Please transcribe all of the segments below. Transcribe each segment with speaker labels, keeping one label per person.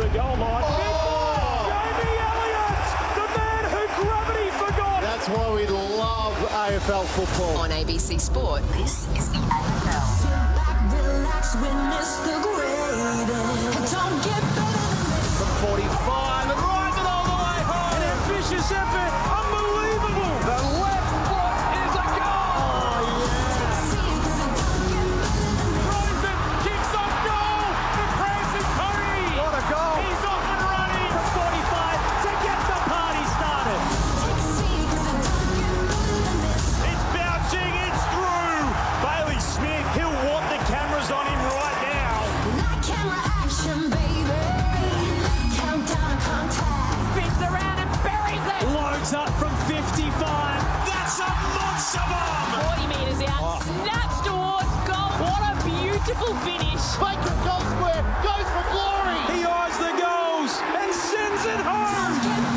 Speaker 1: the goal line. Jamie Elliott, the man who gravity forgot.
Speaker 2: That's why we love AFL football.
Speaker 3: On ABC Sport, this is the AFL.
Speaker 4: Sit back, relax, witness the greatest. Don't get better than this.
Speaker 2: From 45 and rides it all the way home.
Speaker 1: An ambitious effort, unbelievable.
Speaker 2: The left foot is a goal. Oh,
Speaker 4: See, 'cause it don't get better than this.
Speaker 1: Throws it, kicks off goal. The prancing pony.
Speaker 2: What a goal.
Speaker 1: He's off and running from 45 to get the party started.
Speaker 4: See, 'cause it don't get better than this.
Speaker 1: It's bouncing, it's through. Bailey Smith, he'll want the cameras on him right now.
Speaker 4: Like camera action, baby. Countdown to contact.
Speaker 1: Spins around and buries it. Loads up from 55. That's a monster bomb.
Speaker 5: 40 metres out, snaps towards goal. What a beautiful finish.
Speaker 2: Baker goal square, goes for glory.
Speaker 1: He eyes the goals and sends it home.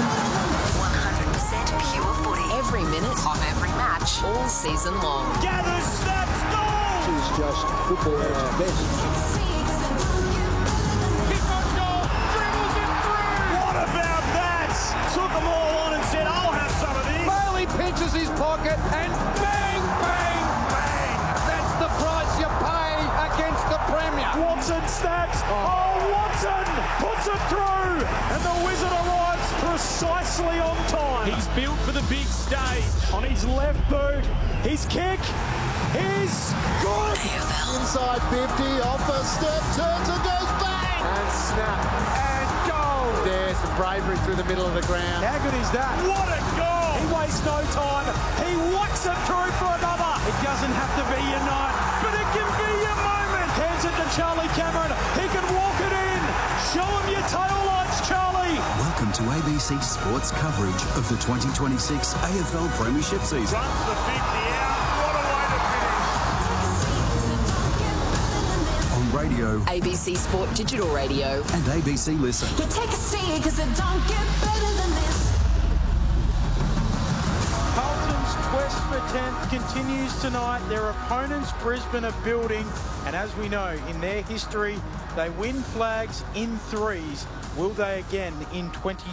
Speaker 3: 100% pure footy. Every minute of every match, all season long.
Speaker 1: Gathers, snaps, goal.
Speaker 2: It's just football at its best.
Speaker 4: See, 'cause it don't get better than this.
Speaker 1: Kick on goal, dribbles it through. What about that? Took them all on and said, I'll have some of this.
Speaker 2: Bailey pinches his pocket and bang, bang, bang. That's the price you pay against the Premier.
Speaker 1: Watson snaps. Oh, Watson puts it through. And the Wizard arrives precisely on time. He's built for the big stage. On his left boot, his kick is good.
Speaker 2: Inside 50, off a step, turns and goes bang. And snap. And goal. There's the bravery through the middle of the ground.
Speaker 1: How good is that? What a goal! He wastes no time. He whacks it through for another. It doesn't have to be your night, but it can be your moment. Hands it to Charlie Cameron. He can walk it in. Show him your tail lights, Charlie.
Speaker 6: Welcome to ABC Sports coverage of the 2026 AFL Premiership season.
Speaker 1: Runs the 50 out. What a way to finish.
Speaker 6: On radio
Speaker 3: ABC Sport Digital Radio.
Speaker 6: and ABC Listen.
Speaker 4: You take a seat, 'cause it don't get better than this.
Speaker 1: Carlton's quest for 10th continues tonight. Their opponents, Brisbane, are building. And as we know, in their history, they win flags in threes. Will they again in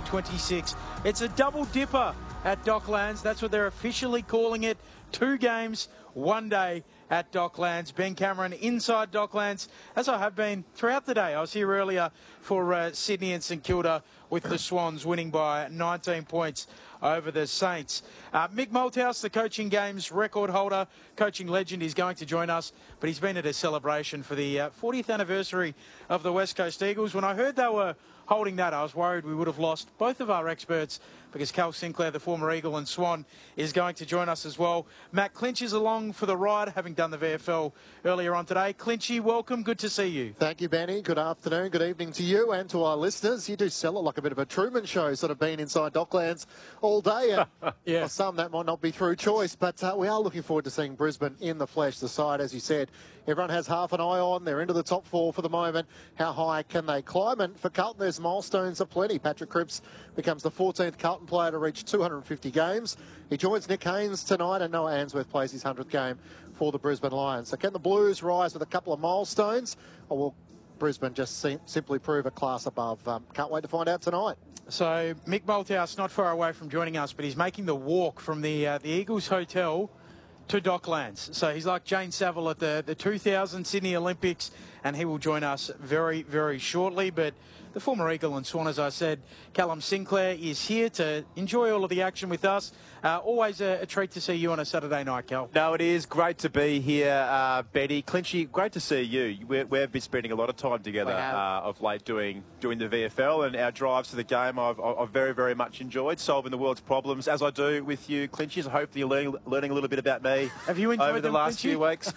Speaker 1: 2026? It's a double dipper at Docklands. That's what they're officially calling it. 2 games, 1 day at Docklands. Ben Cameron inside Docklands, as I have been throughout the day. I was here earlier for Sydney and St Kilda with the Swans winning by 19 points over the Saints. Mick Malthouse, the coaching games record holder, coaching legend, is going to join us, but he's been at a celebration for the 40th anniversary of the West Coast Eagles. When I heard they were holding that, I was worried we would have lost both of our experts, because Cal Sinclair, the former Eagle and Swan, is going to join us as well. Matt Clinch is along for the ride, having done the VFL earlier on today. Clinchy, welcome. Good to see you.
Speaker 7: Thank you, Benny. Good afternoon, good evening to you and to our listeners. You do sell it like a bit of a Truman Show, sort of being inside Docklands all day. And
Speaker 1: Yeah.
Speaker 7: for some, that might not be through choice, but we are looking forward to seeing Brisbane in the flesh. The side, as you said, everyone has half an eye on. They're into the top 4 for the moment. How high can they climb? And for Carlton, there's milestones aplenty. Patrick Cripps becomes the 14th Carlton player to reach 250 games. He joins Nick Haynes tonight, and Noah Answorth plays his 100th game for the Brisbane Lions. So can the Blues rise with a couple of milestones, or will Brisbane just simply prove a class above? Can't wait to find out tonight.
Speaker 1: So Mick Malthouse not far away from joining us, but he's making the walk from the Eagles Hotel to Docklands. So he's like Jane Saville at the 2000 Sydney Olympics, and he will join us very, very shortly. But the former Eagle and Swan, as I said, Callum Sinclair, is here to enjoy all of the action with us. Always a treat to see you on a Saturday night, Cal.
Speaker 8: No, it is great to be here, Betty. Clinchy, great to see you. We've been spending a lot of time together of late doing the VFL, and our drives to the game I've very, very much enjoyed, solving the world's problems, as I do with you, Clinchy. So hopefully you're learning a little bit about me.
Speaker 1: Have you enjoyed
Speaker 8: over the last few weeks?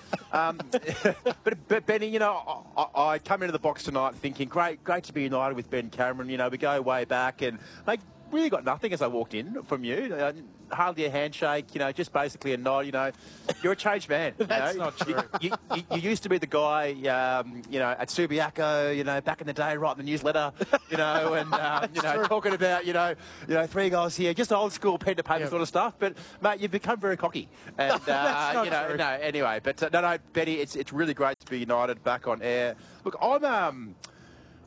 Speaker 8: But Benny, you know, I come into the box tonight thinking, great to be united with Ben Cameron. You know, we go way back, and like really got nothing as I walked in from you. Hardly a handshake, you know, just basically a nod. You know, you're a changed man.
Speaker 1: That's not true.
Speaker 8: You used to be the guy, you know, at Subiaco, you know, back in the day, writing the newsletter, you know, and you know, talking about, you know, 3 goals here, just old school pen to paper sort of stuff. But mate, you've become very cocky, and
Speaker 1: That's not
Speaker 8: you know,
Speaker 1: true.
Speaker 8: no, anyway. But no, Betty, it's really great to be united back on air. Look, I'm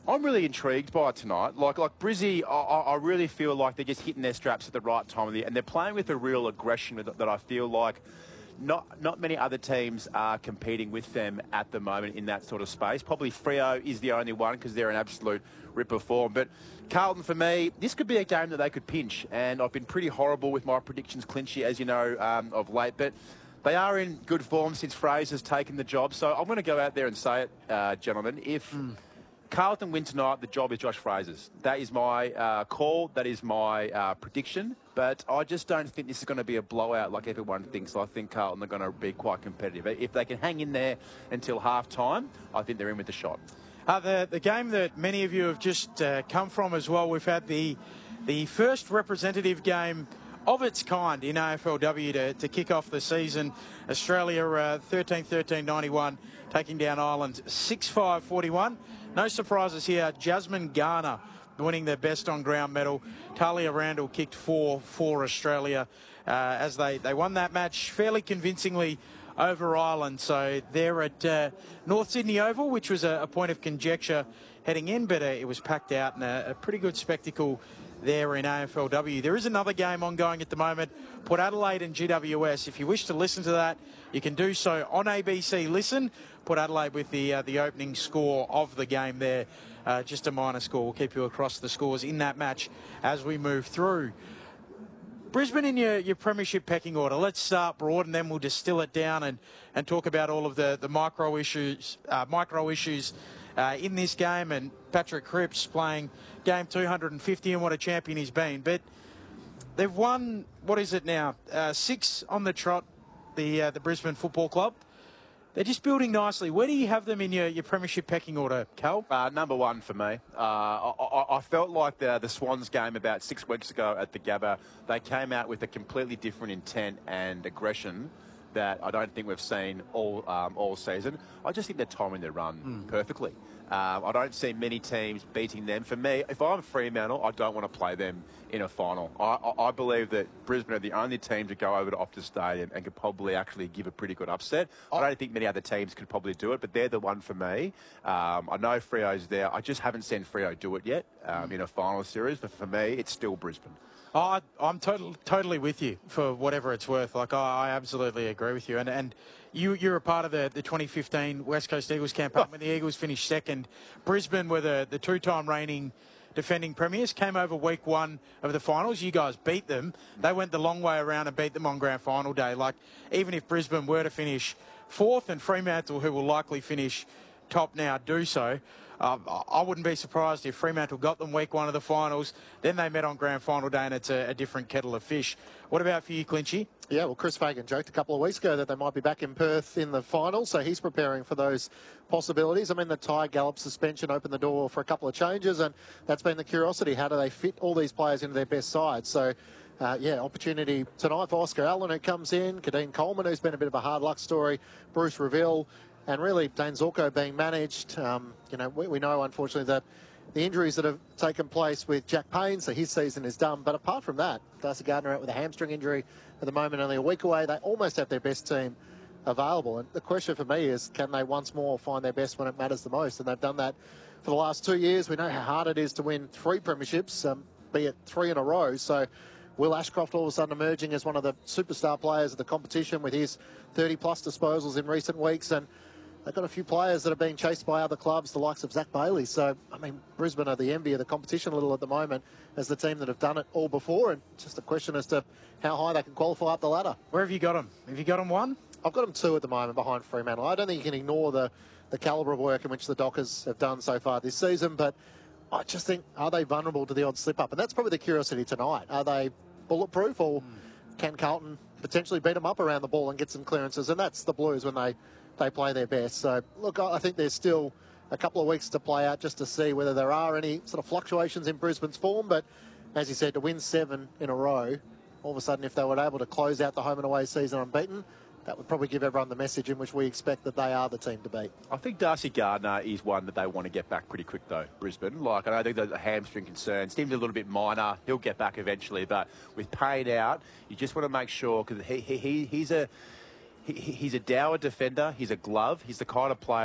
Speaker 8: I'm really intrigued by it tonight. Like Brizzy, I really feel like they're just hitting their straps at the right time of the year, and they're playing with a real aggression that I feel like not many other teams are competing with them at the moment in that sort of space. Probably Freo is the only one because they're an absolute rip of form. But Carlton, for me, this could be a game that they could pinch, and I've been pretty horrible with my predictions, Clinchy, as you know, of late. But they are in good form since Fraser's taken the job. So I'm going to go out there and say it, gentlemen. If Carlton win tonight, the job is Josh Fraser's. That is my call. That is my prediction. But I just don't think this is going to be a blowout like everyone thinks. I think Carlton are going to be quite competitive. If they can hang in there until half-time, I think they're in with the shot.
Speaker 1: The game that many of you have just come from as well, we've had the first representative game of its kind in AFLW to kick off the season. Australia 13-13-91, taking down Ireland 6-5-41. No surprises here. Jasmine Garner winning the best on ground medal. Talia Randall kicked 4 for Australia as they won that match fairly convincingly over Ireland. So they're at North Sydney Oval, which was a point of conjecture heading in, but it was packed out and a pretty good spectacle there in AFLW. There is another game ongoing at the moment, Port Adelaide and GWS. If you wish to listen to that, you can do so on ABC Listen. Port Adelaide with the opening score of the game there. Just a minor score. We'll keep you across the scores in that match as we move through. Brisbane in your premiership pecking order. Let's start broad and then we'll distill it down and talk about all of the micro issues in this game, and Patrick Cripps playing game 250 and what a champion he's been. But they've won, what is it now, 6 on the trot, the Brisbane Football Club. They're just building nicely. Where do you have them in your premiership pecking order, Cal?
Speaker 8: Number 1 for me. I felt like the Swans game about 6 weeks ago at the Gabba, they came out with a completely different intent and aggression that I don't think we've seen all season. I just think they're timing their run perfectly. I don't see many teams beating them. For me, if I'm Fremantle, I don't want to play them in a final. I believe that Brisbane are the only team to go over to Optus Stadium and could probably actually give a pretty good upset. I don't think many other teams could probably do it, but they're the one for me. I know Freo's there. I just haven't seen Freo do it yet in a final series, but for me, it's still Brisbane.
Speaker 1: I'm totally with you for whatever it's worth. Like, I absolutely agree with you. And you're a part of the 2015 West Coast Eagles campaign when the Eagles finished second. Brisbane were the two-time reigning defending premiers, came over week 1 of the finals. You guys beat them. They went the long way around and beat them on grand final day. Like, even if Brisbane were to finish 4th and Fremantle, who will likely finish top now, do so, I wouldn't be surprised if Fremantle got them week 1 of the finals, then they met on grand final day and it's a different kettle of fish. What about for you, Clinchy?
Speaker 7: Yeah, well, Chris Fagan joked a couple of weeks ago that they might be back in Perth in the final, so he's preparing for those possibilities. I mean, the Ty Gallup suspension opened the door for a couple of changes, and that's been the curiosity. How do they fit all these players into their best side? So, yeah, opportunity tonight for Oscar Allen, who comes in, Kadeen Coleman, who's been a bit of a hard luck story, Bruce Reville, and really Dane Zorko being managed. You know, we know, unfortunately, that the injuries that have taken place with Jack Payne, so his season is done. But apart from that, Darcy Gardner out with a hamstring injury at the moment, only a week away. They almost have their best team available. And the question for me is, can they once more find their best when it matters the most? And they've done that for the last 2 years. We know how hard it is to win 3 premierships, be it 3 in a row. So Will Ashcroft all of a sudden emerging as one of the superstar players of the competition with his 30-plus disposals in recent weeks. And they've got a few players that are being chased by other clubs, the likes of Zach Bailey. So, I mean, Brisbane are the envy of the competition a little at the moment as the team that have done it all before. And just a question as to how high they can qualify up the ladder.
Speaker 1: Where have you got them? Have you got them 1?
Speaker 7: I've got them 2 at the moment behind Fremantle. I don't think you can ignore the calibre of work in which the Dockers have done so far this season. But I just think, are they vulnerable to the odd slip-up? And that's probably the curiosity tonight. Are they bulletproof, or can Carlton potentially beat them up around the ball and get some clearances? And that's the Blues when they play their best. So, look, I think there's still a couple of weeks to play out just to see whether there are any sort of fluctuations in Brisbane's form. But as you said, to win 7 in a row, all of a sudden, if they were able to close out the home and away season unbeaten, that would probably give everyone the message in which we expect that they are the team to beat.
Speaker 8: I think Darcy Gardner is one that they want to get back pretty quick, though, Brisbane. Like, I know the hamstring concern seems a little bit minor. He'll get back eventually, but with Payne out, you just want to make sure, because he's a dour defender. He's a glove. He's the kind of player